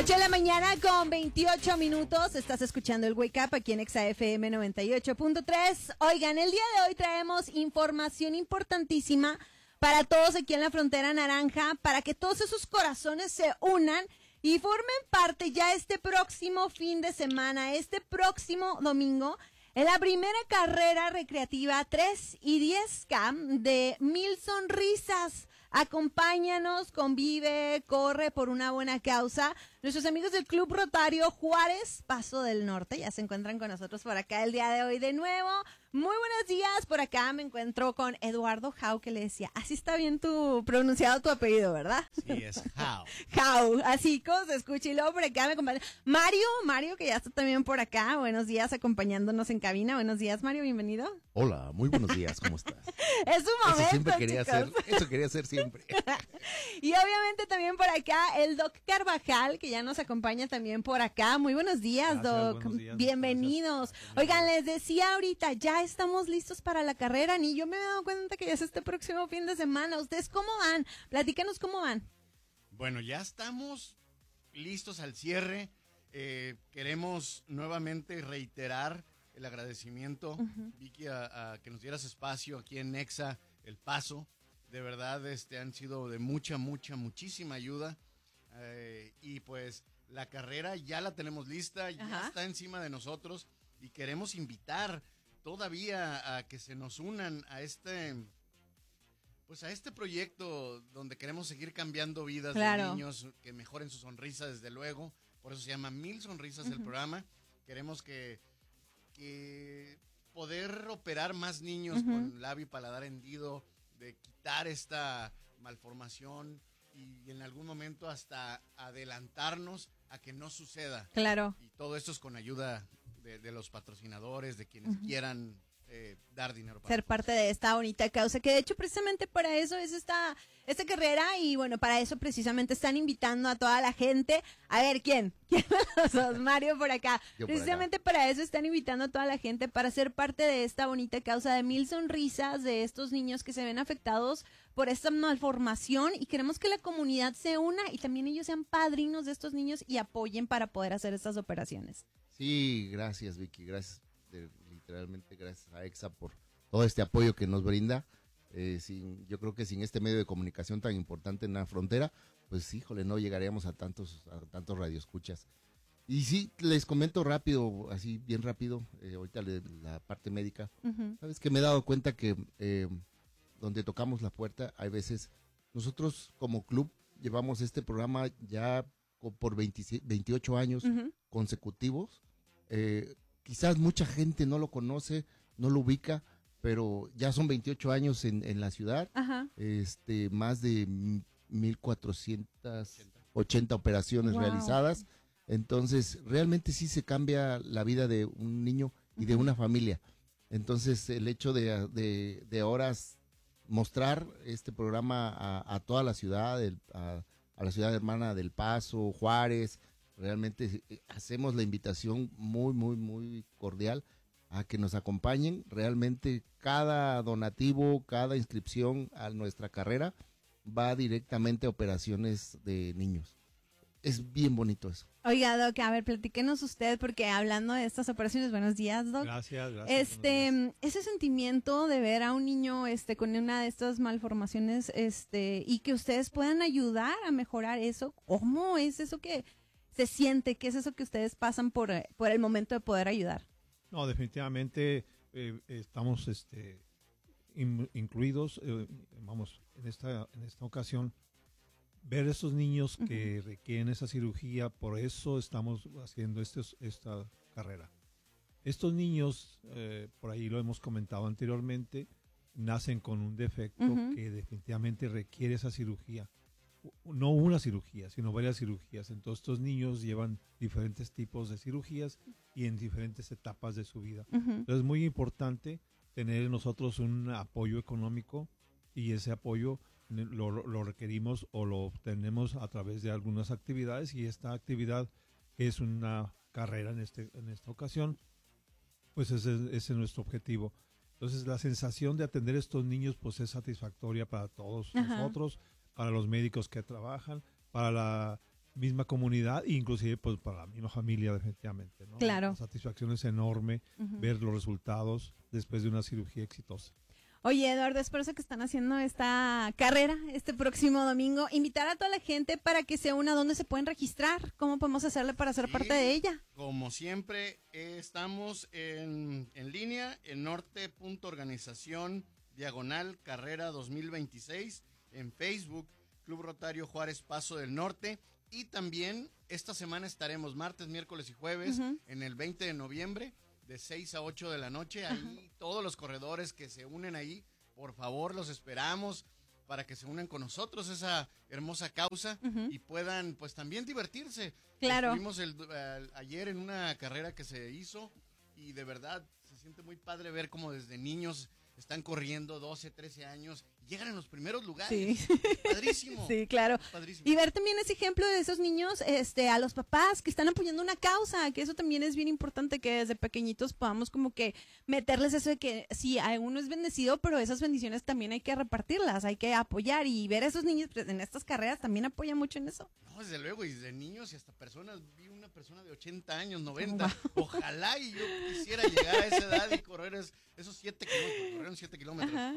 8 de la mañana con 28 minutos. Estás escuchando el Wake Up aquí en XAFM 98.3. Oigan, el día de hoy traemos información importantísima para todos aquí en la Frontera Naranja, para que todos esos corazones se unan y formen parte ya este próximo fin de semana, este próximo domingo, en la primera carrera recreativa 3 y 10K de 1000 sonrisas. Acompáñanos, convive, corre por una buena causa. Nuestros amigos del Club Rotario Juárez, Paso del Norte, ya se encuentran con nosotros por acá el día de hoy de nuevo. Muy buenos días, por acá me encuentro con Eduardo Jau, que le decía, así está bien pronunciado tu apellido, ¿verdad? Sí, es Jau. Jau, así como se escucha. Y luego por acá me acompaña Mario, que ya está también por acá. Buenos días, acompañándonos en cabina. Buenos días, Mario, bienvenido. Hola, muy buenos días, ¿cómo estás? Es un momento, eso siempre quería chicos. hacer, eso quería hacer siempre. Y obviamente también por acá el Doc Carvajal, que ya nos acompaña también por acá. Muy buenos días, Gracias, Doc. buenos días, Bienvenidos. gracias. Oigan, les decía ahorita, ya estamos listos para la carrera. Ni yo me he dado cuenta que ya es este próximo fin de semana. ¿Ustedes cómo van? Platícanos cómo van. Bueno, ya estamos listos al cierre. Queremos nuevamente reiterar el agradecimiento, Vicky, a que nos dieras espacio aquí en Nexa, El Paso. De verdad, han sido de muchísima ayuda. Y pues la carrera ya la tenemos lista, ya está encima de nosotros y queremos invitar todavía a que se nos unan a este proyecto donde queremos seguir cambiando vidas de niños, que mejoren su sonrisa, desde luego. Por eso se llama 1000 sonrisas el programa. Queremos que poder operar más niños con labio y paladar hendido, de quitar esta malformación y en algún momento hasta adelantarnos a que no suceda. Claro. Y todo esto es con ayuda de los patrocinadores, de quienes quieran dar dinero para ser parte de esta bonita causa, que de hecho precisamente para eso es esta carrera. Y bueno, para eso precisamente están invitando a toda la gente. A ver, ¿quién los dos? Mario por acá. Yo por Precisamente acá. para eso están invitando a toda la gente para ser parte de esta bonita causa de 1000 sonrisas de estos niños que se ven afectados por esta malformación, y queremos que la comunidad se una y también ellos sean padrinos de estos niños y apoyen para poder hacer estas operaciones. Sí, gracias Vicky, gracias, literalmente gracias a EXA por todo este apoyo que nos brinda. Yo creo que sin este medio de comunicación tan importante en la frontera, pues híjole, no llegaríamos a tantos radioescuchas. Y sí, les comento rápido, así bien rápido, ahorita la parte médica. Sabes que me he dado cuenta que donde tocamos la puerta, hay veces, nosotros como club llevamos este programa ya por 28 años consecutivos. Quizás mucha gente no lo conoce, no lo ubica, pero ya son 28 años en la ciudad. Más de 1480 operaciones realizadas. Entonces, realmente sí se cambia la vida de un niño y de una familia. Entonces, el hecho de horas mostrar este programa a toda la ciudad, a la ciudad hermana del Paso, Juárez, realmente hacemos la invitación muy cordial a que nos acompañen. Realmente cada donativo, cada inscripción a nuestra carrera va directamente a operaciones de niños. Es bien bonito eso. Oiga, Doc, a ver, platíquenos usted, porque hablando de estas operaciones, buenos días, Doc. Gracias. Ese sentimiento de ver a un niño con una de estas malformaciones, y que ustedes puedan ayudar a mejorar eso, ¿cómo es eso que se siente? ¿Qué es eso que ustedes pasan por el momento de poder ayudar? No, definitivamente estamos incluidos, vamos, en esta ocasión, ver a esos niños que requieren esa cirugía. Por eso estamos haciendo esta carrera. Estos niños, por ahí lo hemos comentado anteriormente, nacen con un defecto que definitivamente requiere esa cirugía. No una cirugía, sino varias cirugías. Entonces estos niños llevan diferentes tipos de cirugías y en diferentes etapas de su vida. Entonces es muy importante tener nosotros un apoyo económico, y ese apoyo lo requerimos o lo obtenemos a través de algunas actividades, y esta actividad es una carrera en esta ocasión, pues ese es nuestro objetivo. Entonces la sensación de atender a estos niños pues es satisfactoria para todos nosotros, para los médicos que trabajan, para misma comunidad e inclusive pues para la misma familia definitivamente, ¿no? Claro. La satisfacción es enorme ver los resultados después de una cirugía exitosa. Oye, Eduardo, es por eso que están haciendo esta carrera este próximo domingo. Invitar a toda la gente para que se una. ¿Dónde se pueden registrar? ¿Cómo podemos hacerle para ser parte de ella? Como siempre, estamos en línea en norte.organización/carrera 2026 en Facebook, Club Rotario Juárez Paso del Norte. Y también esta semana estaremos martes, miércoles y jueves en el 20 de noviembre. De 6 a 8 de la noche, ahí todos los corredores que se unen ahí, por favor, los esperamos para que se unan con nosotros esa hermosa causa y puedan pues también divertirse. Claro. Estuvimos ayer en una carrera que se hizo y de verdad se siente muy padre ver cómo desde niños están corriendo 12, 13 años y llegan en los primeros lugares. Sí. Padrísimo. Sí, claro. Padrísimo. Y ver también ese ejemplo de esos niños, a los papás que están apoyando una causa, que eso también es bien importante, que desde pequeñitos podamos como que meterles eso de que sí, uno es bendecido, pero esas bendiciones también hay que repartirlas, hay que apoyar, y ver a esos niños pues, en estas carreras también apoya mucho en eso. No, desde luego, y desde niños y hasta personas, vi una persona de 80 años, 90, ojalá y yo quisiera llegar a esa edad y correr esos 7 kilómetros, corrieron 7 kilómetros. Ajá.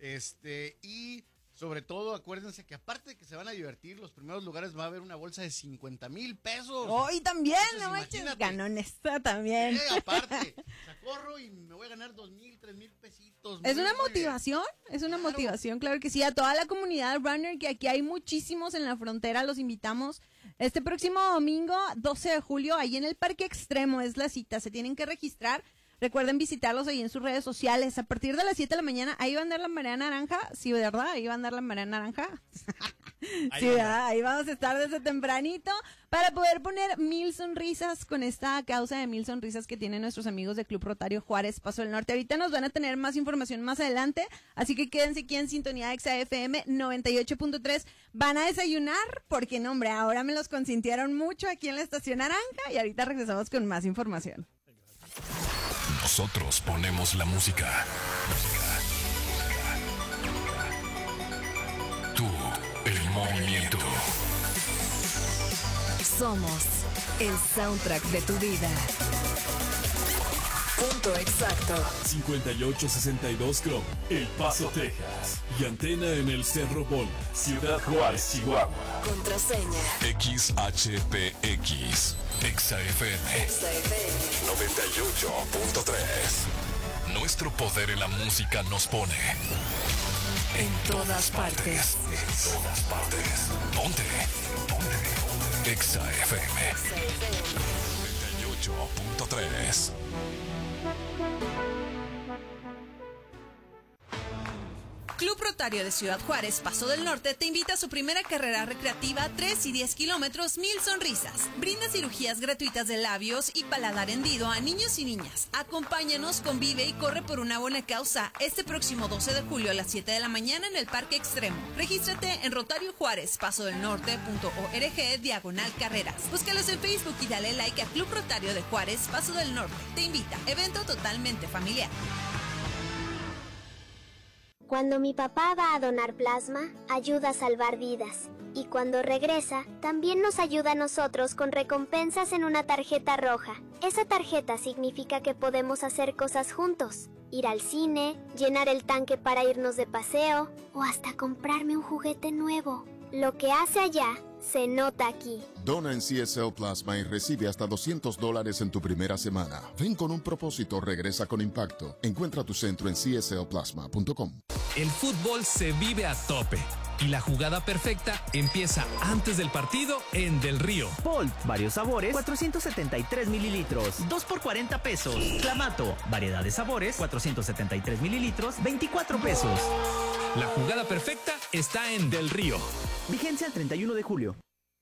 Y sobre todo, acuérdense que aparte de que se van a divertir, los primeros lugares va a haber una bolsa de 50,000 pesos. Hoy también, Entonces, no manches, imagínate. ganón esta también. Aparte, o sea, corro y me voy a ganar 2,000, 3,000 pesitos. Es una Muy bien. motivación, es una Claro. motivación, claro que sí, a toda la comunidad runner, que aquí hay muchísimos en la frontera, los invitamos este próximo domingo, 12 de julio, ahí en el Parque Extremo es la cita, se tienen que registrar. Recuerden visitarlos ahí en sus redes sociales. A partir de las 7 de la mañana, ahí va a andar la marea naranja. Sí, ¿verdad? Ahí va a andar la marea naranja. Sí, ¿verdad? Ahí vamos a estar desde tempranito para poder poner 1000 sonrisas con esta causa de 1000 sonrisas que tienen nuestros amigos de Club Rotario Juárez Paso del Norte. Ahorita nos van a tener más información más adelante, así que quédense aquí en sintonía de XAFM 98.3. Van a desayunar porque, no, hombre, ahora me los consintieron mucho aquí en la Estación Naranja y ahorita regresamos con más información. Nosotros ponemos la música. Tú, el movimiento. Somos el soundtrack de tu vida. Punto exacto. 5862 Club, El Paso, Texas. Y antena en el Cerro Bola, Ciudad Juárez, Chihuahua. Contraseña. XHPX. XAFM 98.3. Nuestro poder en la música nos pone En todas partes. En todas partes. ¿Dónde? XAFM 98.3. Club Rotario de Ciudad Juárez, Paso del Norte, te invita a su primera carrera recreativa 3 y 10 kilómetros, 1000 sonrisas. Brinda cirugías gratuitas de labios y paladar hendido a niños y niñas. Acompáñanos, convive y corre por una buena causa este próximo 12 de julio a las 7 de la mañana en el Parque Extremo. Regístrate en Rotario Juárez, pasodelnorte.org/carreras. Búscalos en Facebook y dale like a Club Rotario de Juárez, Paso del Norte. Te invita, evento totalmente familiar. Cuando mi papá va a donar plasma, ayuda a salvar vidas. Y cuando regresa, también nos ayuda a nosotros con recompensas en una tarjeta roja. Esa tarjeta significa que podemos hacer cosas juntos. Ir al cine, llenar el tanque para irnos de paseo o hasta comprarme un juguete nuevo. Lo que hace allá, se nota aquí. Dona en CSL Plasma y recibe hasta $200 en tu primera semana. Ven con un propósito, regresa con impacto. Encuentra tu centro en cslplasma.com. El fútbol se vive a tope y la jugada perfecta empieza antes del partido en Del Río. Bolt, varios sabores, 473 mililitros, 2 por 40 pesos. Clamato, variedad de sabores, 473 mililitros, 24 pesos. La jugada perfecta está en Del Río. Vigencia el 31 de julio.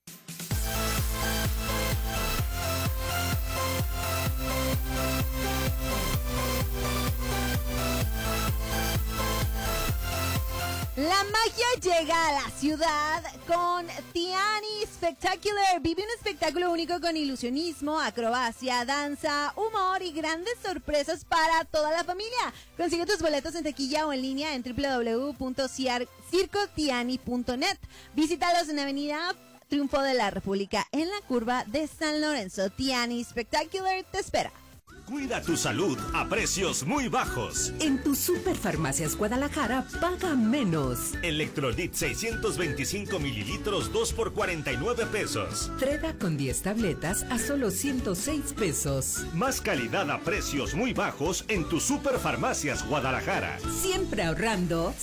La magia llega a la ciudad con Tiani Spectacular. Vive un espectáculo único con ilusionismo, acrobacia, danza, humor y grandes sorpresas para toda la familia. Consigue tus boletos en taquilla o en línea en www.circotiani.net. Visítalos en Avenida triunfo de la República en la curva de San Lorenzo. Tiani Spectacular te espera. Cuida tu salud a precios muy bajos. En tu Superfarmacias Guadalajara, paga menos. Electrolit 625 mililitros, 2 por 49 pesos. Freda con 10 tabletas a solo 106 pesos. Más calidad a precios muy bajos en tu Superfarmacias Guadalajara. Siempre ahorrando,